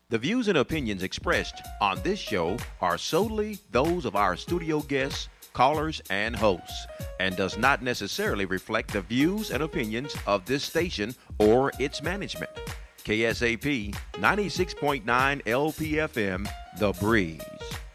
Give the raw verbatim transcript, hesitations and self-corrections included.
The views and opinions expressed on this show are solely those of our studio guests, callers, and hosts, and does not necessarily reflect the views and opinions of this station or its management. K S A P ninety-six point nine L P F M, The Breeze.